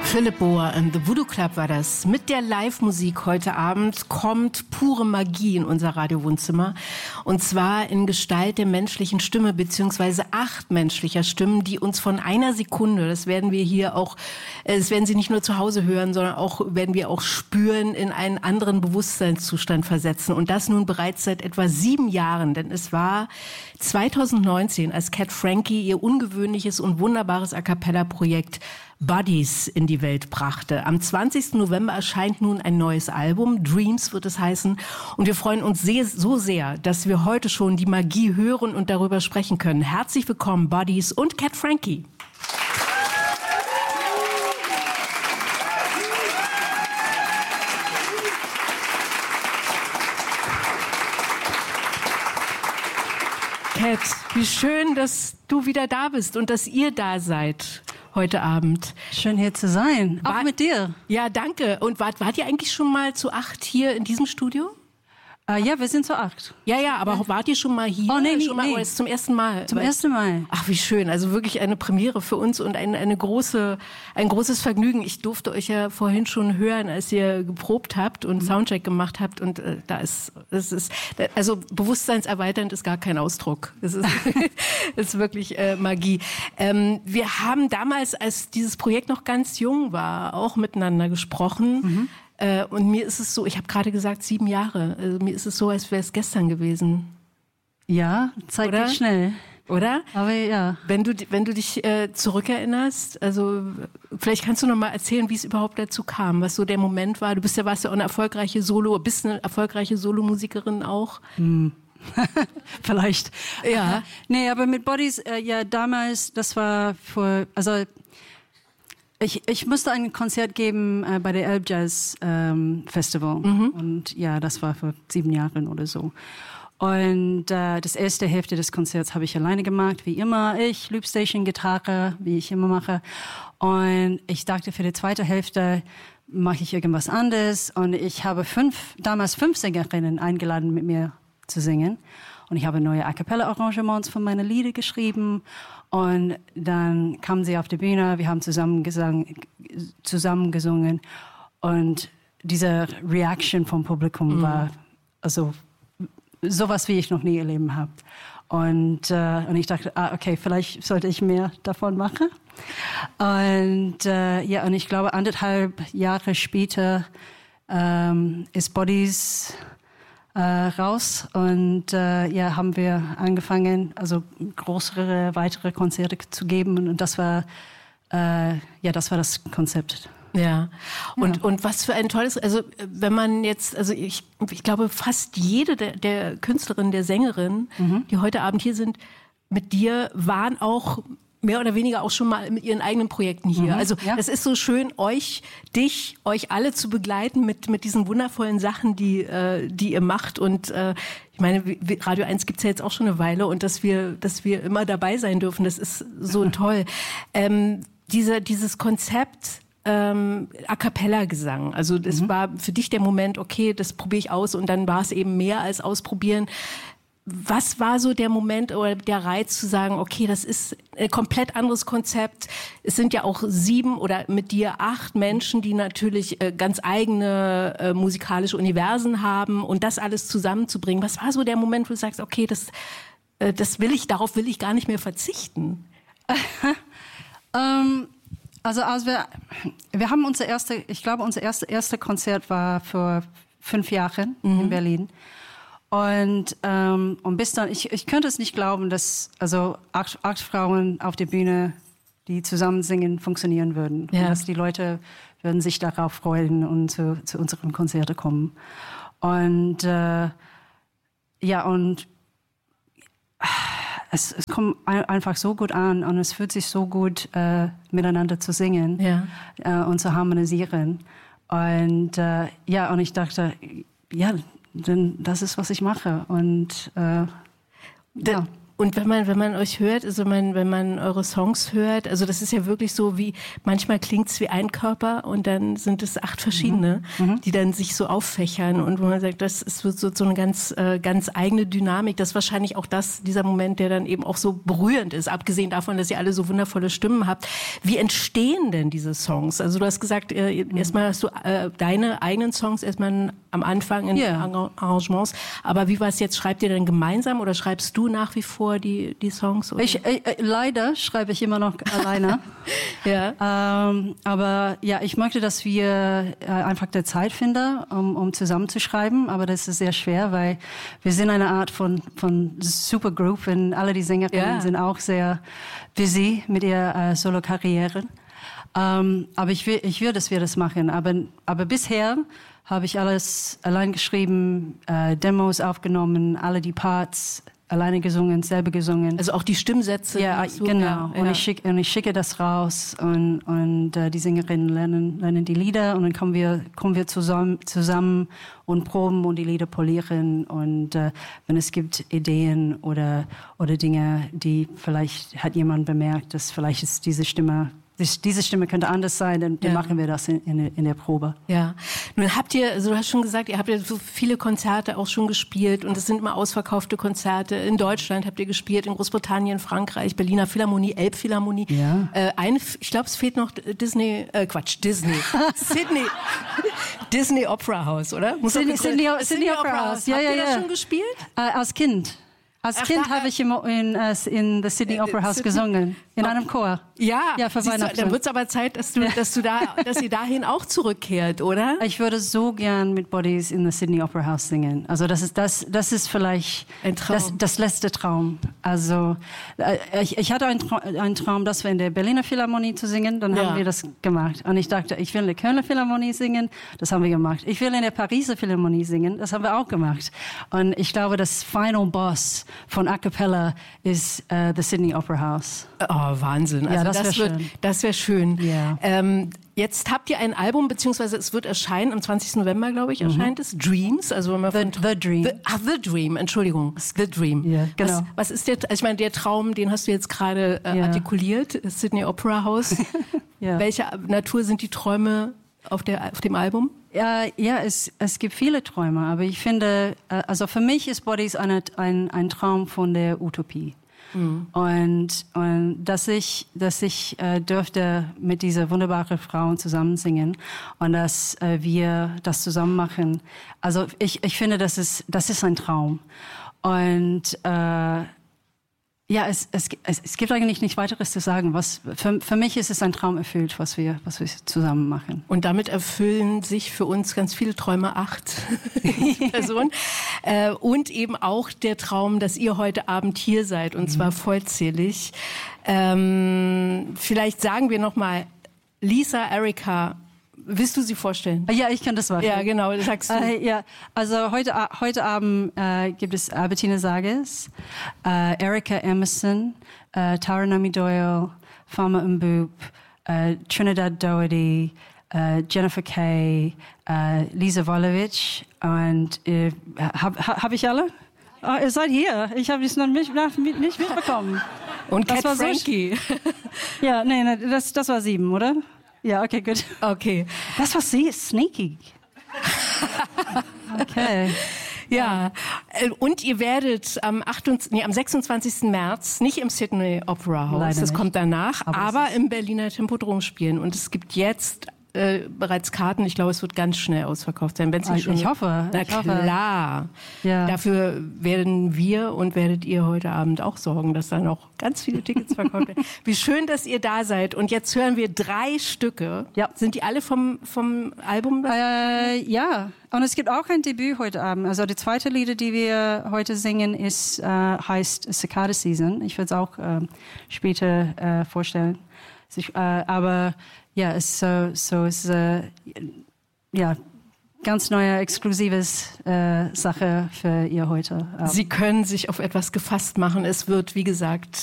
Philipp Bohr and the Voodoo Club war das. Mit der Live-Musik heute Abend kommt pure Magie in unser Radiowohnzimmer. Und zwar in Gestalt der menschlichen Stimme, beziehungsweise 8 menschlicher Stimmen, die uns von einer Sekunde, das werden wir hier auch, das werden Sie nicht nur zu Hause hören, sondern auch, werden wir auch spüren, in einen anderen Bewusstseinszustand versetzen. Und das nun bereits seit etwa 7 Jahren, denn es war 2019, als Cat Frankie ihr ungewöhnliches und wunderbares A-Cappella-Projekt Bodies in die Welt brachte. Am 20. November erscheint nun ein neues Album, Dreams wird es heißen. Und wir freuen uns so sehr, dass wir heute schon die Magie hören und darüber sprechen können. Herzlich willkommen, Bodies und Cat Frankie. Cat, wie schön, dass du wieder da bist und dass ihr da seid heute Abend. Schön hier zu sein, auch mit dir. Ja, danke. Und wart ihr eigentlich schon mal zu 8 hier in diesem Studio? Ja, wir sind zu 8. Ja, aber wart ihr schon mal hier? Oh, nee. Oder ist es zum ersten Mal? Zum ersten Mal. Ach, wie schön. Also wirklich eine Premiere für uns und ein großes Vergnügen. Ich durfte euch ja vorhin schon hören, als ihr geprobt habt und Soundcheck gemacht habt. Und also bewusstseinserweiternd ist gar kein Ausdruck. Es ist, ist wirklich Magie. Wir haben damals, als dieses Projekt noch ganz jung war, auch miteinander gesprochen. Und mir ist es so, ich habe gerade gesagt 7 Jahre, also mir ist es so, als wäre es gestern gewesen. Ja, Zeit geht schnell. Oder? Aber ja. Wenn du dich zurückerinnerst, also vielleicht kannst du noch mal erzählen, wie es überhaupt dazu kam, was so der Moment war. Du warst ja auch eine erfolgreiche Solomusikerin auch. Vielleicht. Ja. Nee, aber mit Bodies, ja damals, das war Ich musste ein Konzert geben bei der Elb Jazz Festival. Und ja, das war vor 7 Jahren oder so. Und das erste Hälfte des Konzerts habe ich alleine gemacht, wie immer. Loopstation, Gitarre, wie ich immer mache. Und ich dachte, für die zweite Hälfte mache ich irgendwas anderes. Und ich habe damals 5 Sängerinnen eingeladen, mit mir zu singen. Und ich habe neue A-Cappella-Arrangements von meinen Lieder geschrieben. Und dann kamen sie auf die Bühne, wir haben zusammen gesungen. Und diese Reaction vom Publikum war also sowas, wie ich noch nie erleben habe. Und ich dachte, okay, vielleicht sollte ich mehr davon machen. Und und ich glaube, 1,5 Jahre später ist Bodies raus und haben wir angefangen, also größere, weitere Konzerte zu geben und das war das Konzept. Ja. Und was für ein tolles, also wenn man jetzt, also ich glaube fast jede der Künstlerinnen, der Sängerinnen, die heute Abend hier sind, mit dir waren auch mehr oder weniger auch schon mal mit ihren eigenen Projekten hier. Also es ist so schön, euch alle zu begleiten mit diesen wundervollen Sachen, die ihr macht. Und ich meine, Radio 1 gibt's ja jetzt auch schon eine Weile und dass wir immer dabei sein dürfen, das ist so toll. Dieses Konzept A-Cappella-Gesang, also das war für dich der Moment, okay, das probiere ich aus und dann war es eben mehr als ausprobieren. Was war so der Moment oder der Reiz zu sagen, okay, das ist ein komplett anderes Konzept. Es sind ja auch 7 oder mit dir 8 Menschen, die natürlich ganz eigene musikalische Universen haben und das alles zusammenzubringen. Was war so der Moment, wo du sagst, okay, darauf will ich gar nicht mehr verzichten? Also wir haben unser erste Konzert war vor 5 Jahren in Berlin. Und bis dann, ich könnte es nicht glauben, dass also 8 Frauen auf der Bühne, die zusammen singen, funktionieren würden. Ja. Und dass die Leute würden sich darauf freuen und zu unseren Konzerten kommen. Und es kommt einfach so gut an und es fühlt sich so gut, miteinander zu singen und zu harmonisieren. Und und ich dachte, ja, denn das ist, was ich mache. Und Und wenn man euch hört, also wenn man eure Songs hört, also das ist ja wirklich so wie, manchmal klingt's wie ein Körper und dann sind es 8 verschiedene, die dann sich so auffächern und wo man sagt, das ist so eine ganz eigene Dynamik. Das ist wahrscheinlich auch dieser Moment, der dann eben auch so berührend ist, abgesehen davon, dass ihr alle so wundervolle Stimmen habt. Wie entstehen denn diese Songs? Also du hast gesagt, erstmal hast du deine eigenen Songs erstmal am Anfang in Arrangements, aber wie war es jetzt? Schreibt ihr denn gemeinsam oder schreibst du nach wie vor die Songs? Oder? Leider schreibe ich immer noch alleine. Aber ja, ich möchte, dass wir einfach der Zeit finden, um zusammen zu schreiben. Aber das ist sehr schwer, weil wir sind eine Art von Supergroup und alle die Sängerinnen sind auch sehr busy mit ihrer Solo-Karriere. Aber ich will, dass wir das machen. Aber bisher habe ich alles allein geschrieben, Demos aufgenommen, alle die Parts alleine gesungen, selber gesungen. Also auch die Stimmsätze? Ja, genau. Und ich schicke das raus und die Sängerinnen lernen die Lieder und dann kommen wir zusammen und proben und die Lieder polieren und wenn es gibt Ideen oder Dinge, die vielleicht hat jemand bemerkt, dass vielleicht ist diese Stimme könnte anders sein, dann machen wir das in der Probe. Ja. Nun also du hast schon gesagt, ihr habt ja so viele Konzerte auch schon gespielt und es sind immer ausverkaufte Konzerte. In Deutschland habt ihr gespielt, in Großbritannien, Frankreich, Berliner Philharmonie, Elbphilharmonie. Ja. Ich glaube, es fehlt noch Disney. Disney Opera House, oder? Sydney Opera House. Habt ihr das schon gespielt? Als Kind. Als Kind habe ich immer in the Sydney Opera House gesungen, in einem Chor. Ja, für Weihnachten. Dann wird es aber Zeit, dass ihr dahin auch zurückkehrt, oder? Ich würde so gern mit Bodies in the Sydney Opera House singen. Also das ist vielleicht das letzte Traum. Also ich hatte einen Traum, dass wir in der Berliner Philharmonie zu singen, dann haben wir das gemacht. Und ich dachte, ich will in der Kölner Philharmonie singen, das haben wir gemacht. Ich will in der Pariser Philharmonie singen, das haben wir auch gemacht. Und ich glaube, das Final Boss von A Cappella ist the Sydney Opera House. Oh, Wahnsinn. Also das wäre schön. Ja. Jetzt habt ihr ein Album, beziehungsweise es wird erscheinen, am 20. November, glaube ich, erscheint es. Dreams, also wenn man The Dream. The Dream, Entschuldigung. The Dream. Ja, genau. Was ist ich meine, der Traum, den hast du jetzt gerade artikuliert, Sydney Opera House. Welche Natur sind die Träume auf dem Album? Ja, es gibt viele Träume, aber ich finde, also für mich ist Bodies ein Traum von der Utopie. Und dass ich dürfte mit dieser wunderbaren Frauen zusammen singen und dass wir das zusammen machen. Also ich finde, das ist ein Traum. Und es gibt eigentlich nichts weiteres zu sagen. Für mich ist es ein Traum erfüllt, was wir zusammen machen. Und damit erfüllen sich für uns ganz viele Träume, 8 Personen. Und eben auch der Traum, dass ihr heute Abend hier seid, und zwar vollzählig. Vielleicht sagen wir nochmal, Lisa, Erika, willst du sie vorstellen? Ja, ich kann das machen. Ja, genau, das sagst du. Also heute Abend gibt es Albertina Sages, Erika Emerson, Taranaki Doyle, Fama Mboop, Trinidad Doherty, Jennifer Kay, Lisa Wolovic und hab ich alle? Oh, ihr seid hier. Ich habe es noch nicht mitbekommen. Und Cat Frankie. Ja, nee, das war 7, oder? Ja, okay, gut. Okay. Das war sneaky. Okay. Ja, und ihr werdet am 26. März nicht im Sydney Opera House, leider das nicht. kommt danach, aber im Berliner Tempodrom spielen. Und es gibt jetzt bereits Karten. Ich glaube, es wird ganz schnell ausverkauft sein. Ich hoffe. Na klar. Ja. Dafür werdet ihr heute Abend auch sorgen, dass da noch ganz viele Tickets verkauft werden. Wie schön, dass ihr da seid. Und jetzt hören wir 3 Stücke. Ja. Sind die alle vom Album? Ja. Und es gibt auch ein Debüt heute Abend. Also die zweite Lieder, die wir heute singen, heißt Cicada Season. Ich werde es auch später vorstellen. Aber ja, es ist ganz neue, exklusives Sache für ihr heute Abend. Sie können sich auf etwas gefasst machen. Es wird, wie gesagt,